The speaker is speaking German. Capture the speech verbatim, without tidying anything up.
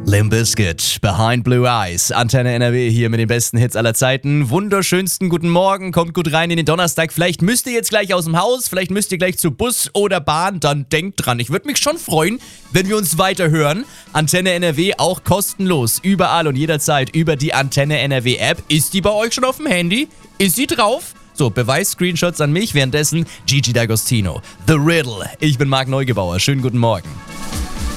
Limp Bizkit, Behind Blue Eyes, Antenne N R W hier mit den besten Hits aller Zeiten. Wunderschönsten guten Morgen, kommt gut rein in den Donnerstag. Vielleicht müsst ihr jetzt gleich aus dem Haus, vielleicht müsst ihr gleich zu Bus oder Bahn, dann denkt dran. Ich würde mich schon freuen, wenn wir uns weiterhören. Antenne N R W auch kostenlos, überall und jederzeit über die Antenne N R W App. Ist die bei euch schon auf dem Handy? Ist sie drauf? So, Beweis-Screenshots an mich, währenddessen Gigi D'Agostino. The Riddle. Ich bin Marc Neugebauer. Schönen guten Morgen.